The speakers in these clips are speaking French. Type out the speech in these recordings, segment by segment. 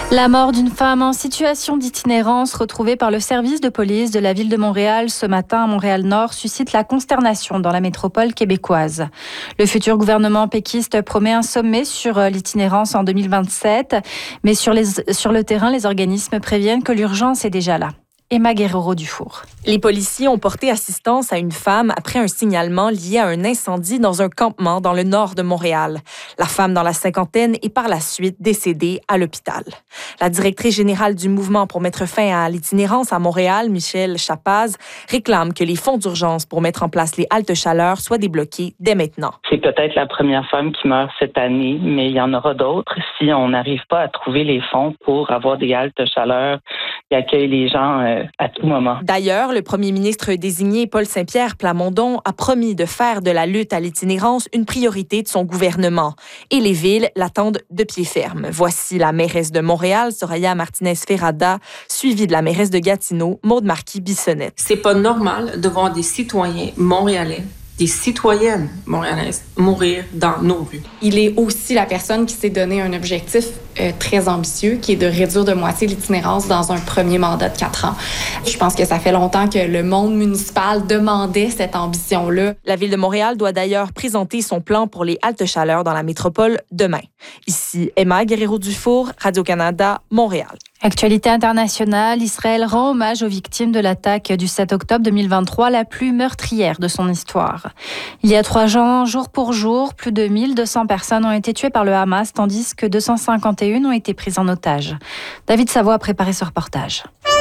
La mort d'une femme en situation d'itinérance retrouvée par le service de police de la ville de Montréal ce matin à Montréal-Nord suscite la consternation dans la métropole québécoise. Le futur gouvernement péquiste promet un sommet sur l'itinérance en 2027, mais sur le terrain, les organismes préviennent que l'urgence est déjà là. Emma Guerrero-Dufour. Les policiers ont porté assistance à une femme après un signalement lié à un incendie dans un campement dans le nord de Montréal. La femme dans la cinquantaine est par la suite décédée à l'hôpital. La directrice générale du mouvement pour mettre fin à l'itinérance à Montréal, Michelle Chapaz, réclame que les fonds d'urgence pour mettre en place les haltes chaleur soient débloqués dès maintenant. C'est peut-être la première femme qui meurt cette année, mais il y en aura d'autres si on n'arrive pas à trouver les fonds pour avoir des haltes chaleur qui accueillent les gens à tout moment. D'ailleurs, le premier ministre désigné, Paul Saint-Pierre Plamondon, a promis de faire de la lutte à l'itinérance une priorité de son gouvernement. Et les villes l'attendent de pied ferme. Voici la mairesse de Montréal, Soraya Martinez-Ferrada, suivie de la mairesse de Gatineau, Maude Marquis-Bissonnette. C'est pas normal de voir des citoyens montréalais, des citoyennes montréalaises mourir dans nos rues. Il est aussi la personne qui s'est donné un objectif très ambitieux, qui est de réduire de moitié l'itinérance dans un premier mandat de 4 ans. Je pense que ça fait longtemps que le monde municipal demandait cette ambition-là. La Ville de Montréal doit d'ailleurs présenter son plan pour les haltes chaleur dans la métropole demain. Ici, Emma Guerrero-Dufour, Radio-Canada, Montréal. Actualité internationale, Israël rend hommage aux victimes de l'attaque du 7 octobre 2023, la plus meurtrière de son histoire. Il y a 3 ans, jour pour jour, plus de 1200 personnes ont été tuées par le Hamas, tandis que 251 ont été prises en otage. David Savoie a préparé ce reportage.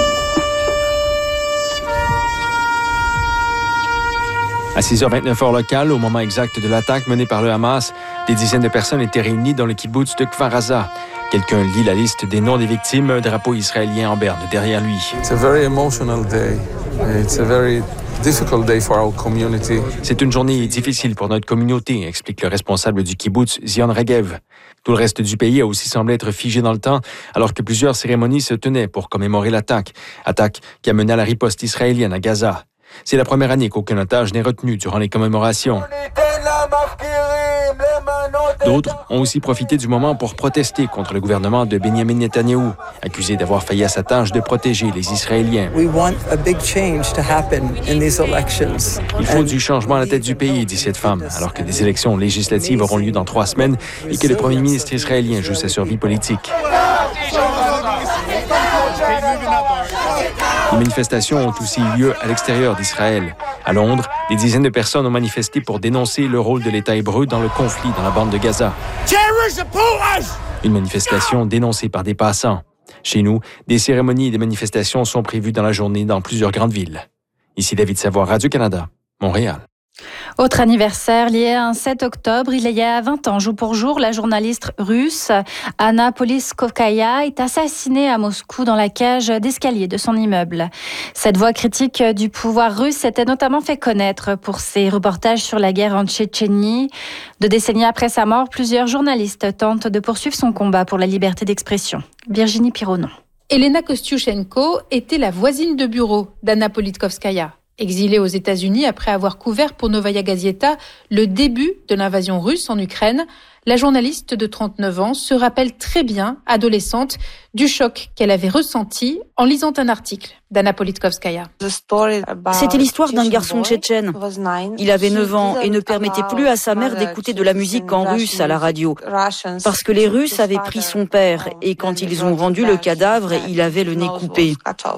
À 6h29 heure locale, au moment exact de l'attaque menée par le Hamas, des dizaines de personnes étaient réunies dans le kibbutz de Kfar Aza. Quelqu'un lit la liste des noms des victimes, un drapeau israélien en berne derrière lui. It's a very emotional day. It's a very difficult day for our community. C'est une journée difficile pour notre communauté, explique le responsable du kibbutz, Zion Regev. Tout le reste du pays a aussi semblé être figé dans le temps, alors que plusieurs cérémonies se tenaient pour commémorer l'attaque. Attaque qui a mené à la riposte israélienne à Gaza. C'est la première année qu'aucun otage n'est retenu durant les commémorations. D'autres ont aussi profité du moment pour protester contre le gouvernement de Benjamin Netanyahou, accusé d'avoir failli à sa tâche de protéger les Israéliens. Il faut du changement à la tête du pays, dit cette femme, alors que des élections législatives auront lieu dans 3 semaines et que le premier ministre israélien joue sa survie politique. Les manifestations ont aussi eu lieu à l'extérieur d'Israël. À Londres, des dizaines de personnes ont manifesté pour dénoncer le rôle de l'État hébreu dans le conflit dans la bande de Gaza. Une manifestation dénoncée par des passants. Chez nous, des cérémonies et des manifestations sont prévues dans la journée dans plusieurs grandes villes. Ici David Savoie, Radio-Canada, Montréal. Autre anniversaire lié à un 7 octobre, il y a 20 ans, jour pour jour, la journaliste russe Anna Politkovskaya est assassinée à Moscou dans la cage d'escalier de son immeuble. Cette voix critique du pouvoir russe s'était notamment fait connaître pour ses reportages sur la guerre en Tchétchénie. 2 décennies après sa mort, plusieurs journalistes tentent de poursuivre son combat pour la liberté d'expression. Virginie Pironon. Elena Kostiuchenko était la voisine de bureau d'Anna Politkovskaya. Exilée aux États-Unis après avoir couvert pour Novaya Gazeta le début de l'invasion russe en Ukraine, la journaliste de 39 ans se rappelle très bien, adolescente, du choc qu'elle avait ressenti en lisant un article d'Anna Politkovskaya. C'était l'histoire d'un garçon tchétchène. Il avait 9 ans et ne permettait plus à sa mère d'écouter de la musique en russe à la radio. Parce que les Russes avaient pris son père et quand ils ont rendu le cadavre, il avait le nez coupé.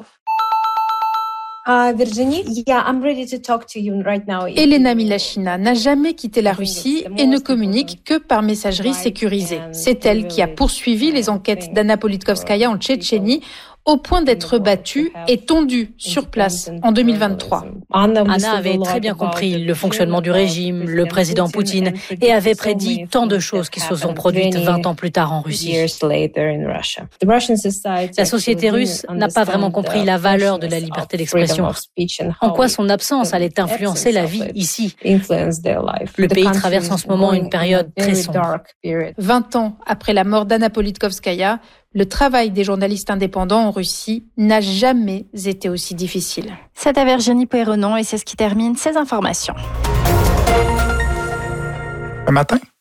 Elena Milashina n'a jamais quitté la Russie et ne communique que par messagerie sécurisée. C'est elle qui a poursuivi les enquêtes d'Anna Politkovskaya en Tchétchénie au point d'être battue et tondue sur place en 2023. Anna avait très bien compris le fonctionnement du régime, le président Poutine, et avait prédit tant de choses qui se sont produites 20 ans plus tard en Russie. La société russe n'a pas vraiment compris la valeur de la liberté d'expression. En quoi son absence allait influencer la vie ici. Le pays traverse en ce moment une période très sombre. 20 ans après la mort d'Anna Politkovskaya, le travail des journalistes indépendants en Russie n'a jamais été aussi difficile. C'est à Virginie Pironon et c'est ce qui termine ces informations. Un matin,